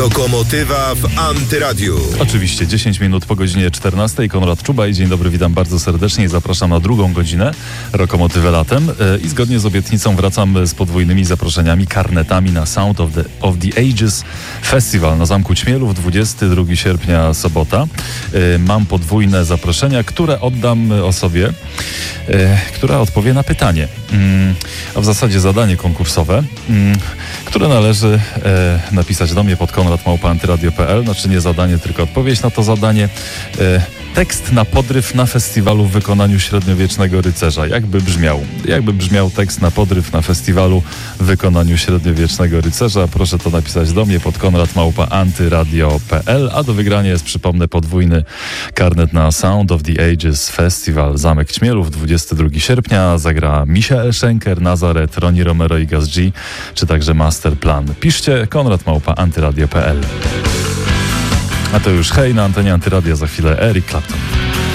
Lokomotywa w Antyradiu. Oczywiście, 10 minut po godzinie 14. Konrad Czubaj. Dzień dobry, witam bardzo serdecznie i zapraszam na drugą godzinę Lokomotywę latem. I zgodnie z obietnicą wracam z podwójnymi zaproszeniami, karnetami na Sound of the Ages Festival na Zamku Ćmielów, 22 sierpnia, sobota. Mam podwójne zaproszenia, które oddam osobie, która odpowie na pytanie, a w zasadzie zadanie konkursowe, które należy napisać do mnie pod konrad@antyradio.pl. Znaczy nie zadanie, tylko odpowiedź na to zadanie. Tekst na podryw na festiwalu w wykonaniu średniowiecznego rycerza. Jakby brzmiał tekst na podryw na festiwalu w wykonaniu średniowiecznego rycerza? Proszę to napisać do mnie pod konrad@antyradio.pl. A do wygrania jest, przypomnę, podwójny karnet na Sound of the Ages Festival Zamek Ćmielów, 22 sierpnia. Zagra Michael Schenker, Nazaret, Ronnie Romero i Gaz G, czy także Masterplan. Piszcie konrad@antyradio.pl. A to już hej na antenie Antyradia, za chwilę Eric Clapton.